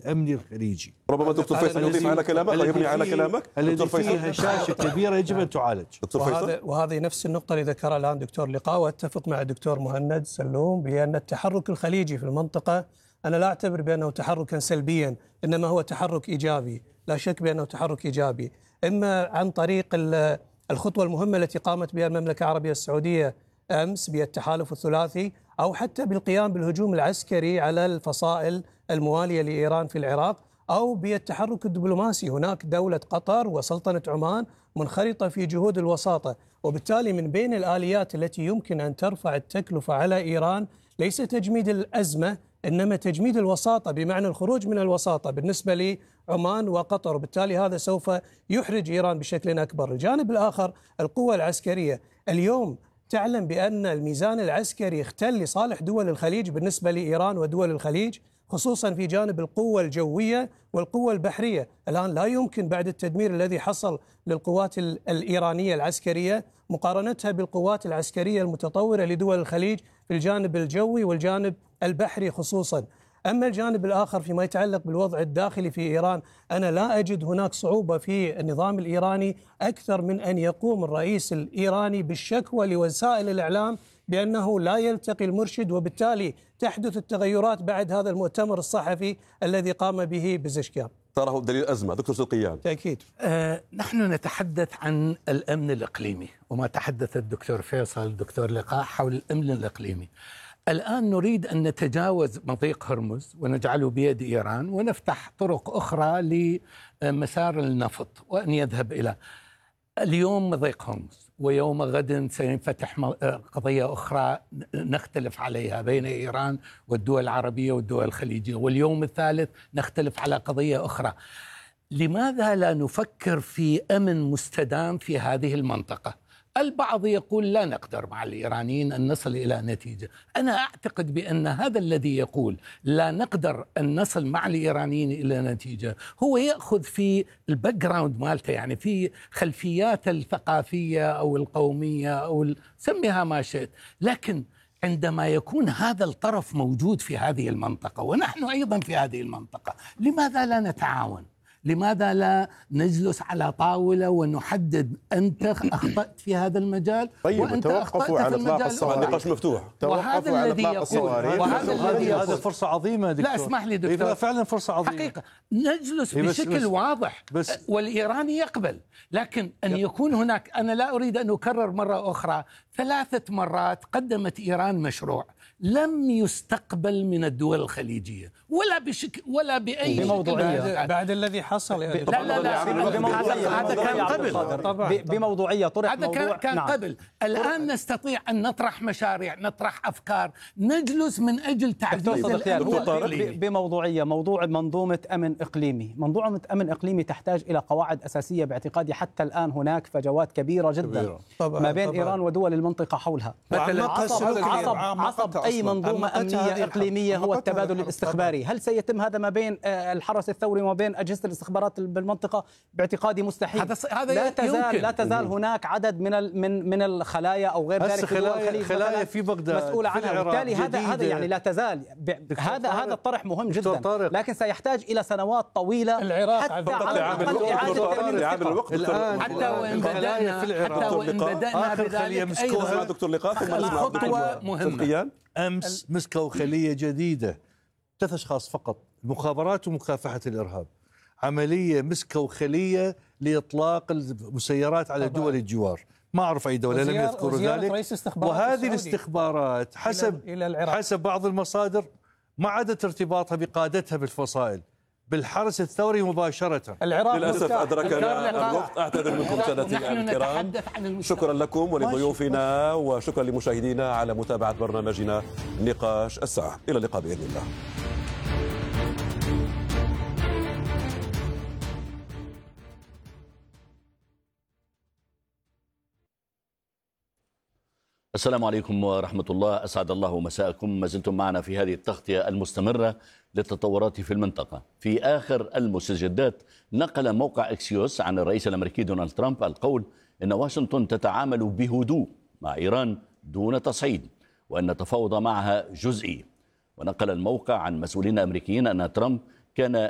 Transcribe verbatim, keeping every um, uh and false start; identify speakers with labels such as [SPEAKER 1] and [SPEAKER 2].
[SPEAKER 1] الأمني الخليجي.
[SPEAKER 2] ربما دكتور فيصل يضيف على كلامك ويبني على كلامك.
[SPEAKER 1] الذي فيه هشاشة كبيرة يجب أن تعالج.
[SPEAKER 3] وهذا وهذه نفس النقطة اللي ذكرها الآن دكتور لقاء، واتفق مع الدكتور مهند سلوم بأن التحرك الخليجي في المنطقة أنا لا أعتبر بأنه تحركا سلبيا، إنما هو تحرك إيجابي، لا شك بأنه تحرك إيجابي، إما عن طريق الخطوة المهمة التي قامت بها المملكة العربية السعودية أمس بالتحالف الثلاثي، أو حتى بالقيام بالهجوم العسكري على الفصائل الموالية لإيران في العراق، أو بالتحرك الدبلوماسي. هناك دولة قطر وسلطنة عمان منخرطة في جهود الوساطة، وبالتالي من بين الآليات التي يمكن أن ترفع التكلفة على إيران ليس تجميد الأزمة، إنما تجميد الوساطة، بمعنى الخروج من الوساطة بالنسبة لعمان وقطر، وبالتالي هذا سوف يحرج إيران بشكل أكبر. الجانب الآخر القوة العسكرية، اليوم تعلم بأن الميزان العسكري اختل لصالح دول الخليج بالنسبة لإيران ودول الخليج، خصوصا في جانب القوة الجوية والقوة البحرية. الآن لا يمكن بعد التدمير الذي حصل للقوات الإيرانية العسكرية مقارنتها بالقوات العسكرية المتطورة لدول الخليج في الجانب الجوي والجانب البحري خصوصا. أما الجانب الآخر فيما يتعلق بالوضع الداخلي في إيران، أنا لا أجد هناك صعوبة في النظام الإيراني أكثر من أن يقوم الرئيس الإيراني بالشكوى لوسائل الإعلام بأنه لا يلتقي المرشد، وبالتالي تحدث التغيرات بعد هذا المؤتمر الصحفي الذي قام به بزشكيان.
[SPEAKER 2] تراه دليل أزمة. دكتور سلقيان.
[SPEAKER 3] تأكيد.
[SPEAKER 4] آه نحن نتحدث عن الأمن الإقليمي، وما تحدث الدكتور فيصل الدكتور لقاء حول الأمن الإقليمي. الآن نريد أن نتجاوز مضيق هرمز ونجعله بيد إيران، ونفتح طرق أخرى لمسار النفط وأن يذهب إلى اليوم مضيق هرمز، ويوم غد سينفتح قضية أخرى نختلف عليها بين إيران والدول العربية والدول الخليجية، واليوم الثالث نختلف على قضية أخرى. لماذا لا نفكر في أمن مستدام في هذه المنطقة؟ البعض يقول لا نقدر مع الإيرانيين أن نصل إلى نتيجة. أنا أعتقد بأن هذا الذي يقول لا نقدر أن نصل مع الإيرانيين إلى نتيجة هو يأخذ في الباك جراوند مالته، يعني في خلفيات الثقافية أو القومية أو سميها ما شئت، لكن عندما يكون هذا الطرف موجود في هذه المنطقة ونحن أيضا في هذه المنطقة، لماذا لا نتعاون؟ لماذا لا نجلس على طاولة ونحدد أنت أخطأت في هذا المجال
[SPEAKER 2] طيب
[SPEAKER 4] وأنت أخطأت في المجال الآخر؟
[SPEAKER 2] النقاش مفتوح.
[SPEAKER 4] وهذا الذي يقول وهذا الذي يقول
[SPEAKER 1] هذا فرصة عظيمة دكتور.
[SPEAKER 4] لا اسمح لي دكتور،
[SPEAKER 1] إيه فعلا فرصة عظيمة
[SPEAKER 4] حقيقة نجلس
[SPEAKER 1] بس
[SPEAKER 4] بشكل
[SPEAKER 1] بس
[SPEAKER 4] واضح
[SPEAKER 1] بس
[SPEAKER 4] والإيراني يقبل، لكن أن يكون هناك، أنا لا أريد أن أكرر مرة أخرى، ثلاثة مرات قدمت إيران مشروع لم يستقبل من الدول الخليجية ولا بشكل ولا بأي
[SPEAKER 3] بموضوعية بعد الذي حصل.
[SPEAKER 4] لا لا لا هذا كان قبل
[SPEAKER 5] بموضوعية طرح
[SPEAKER 4] هذا كان, كان نعم. قبل. الآن نستطيع أن نطرح مشاريع، نطرح أفكار، نجلس من أجل تعزيز الأمن
[SPEAKER 5] بموضوعية. موضوع منظومة أمن إقليمي، منظومة أمن إقليمي تحتاج إلى قواعد أساسية باعتقادي. حتى الآن هناك فجوات كبيرة جدا
[SPEAKER 3] طبعا.
[SPEAKER 5] ما بين
[SPEAKER 3] طبعا.
[SPEAKER 5] إيران ودول المنطقة حولها.
[SPEAKER 3] عصب,
[SPEAKER 5] عصب, عصب أي منظومة أمنية إقليمية هو التبادل الاستخباري. هل سيتم هذا ما بين الحرس الثوري وما بين أجهزة الاستخبارات بالمنطقة؟ باعتقادي مستحيل.
[SPEAKER 4] هذا هذا
[SPEAKER 5] لا تزال
[SPEAKER 4] يمكن.
[SPEAKER 5] لا تزال هناك عدد من من من الخلايا او غير ذلك في
[SPEAKER 1] خلايا, خلايا في بغداد
[SPEAKER 5] مسؤولة عنها، وبالتالي هذا هذا يعني لا تزال هذا هذا الطرح مهم جدا، لكن سيحتاج الى سنوات طويلة
[SPEAKER 3] العراق
[SPEAKER 5] حتى
[SPEAKER 2] لعامل الوقت.
[SPEAKER 4] حتى وإن بدأنا حتى وإن بدأنا بذلك
[SPEAKER 2] أيضا دكتور لقاء
[SPEAKER 4] الخطوة مهمة.
[SPEAKER 1] أمس مسكوا خلية جديدة، ثلاث أشخاص فقط، المخابرات ومكافحة الإرهاب، عملية مسكوا خلية لإطلاق المسيرات على دول الجوار، ما أعرف أي دولة لم يذكروا ذلك. وهذه الاستخبارات حسب حسب بعض المصادر ما عادت ارتباطها بقادتها بالفصائل، بالحرس الثوري مباشرة.
[SPEAKER 2] العراق للأسف أدركنا الوقت. أعتذر منكم سادتي الكرام، شكرا لكم ولضيوفنا وشكرا لمشاهدينا على متابعة برنامجنا نقاش الساعة. إلى اللقاء بإذن الله.
[SPEAKER 6] السلام عليكم ورحمة الله، أسعد الله مساءكم. ما زلتم معنا في هذه التغطية المستمرة للتطورات في المنطقة. في آخر المستجدات نقل موقع إكسيوس عن الرئيس الأمريكي دونالد ترامب القول أن واشنطن تتعامل بهدوء مع إيران دون تصعيد، وأن التفاوض معها جزئي. ونقل الموقع عن مسؤولين أمريكيين أن ترامب كان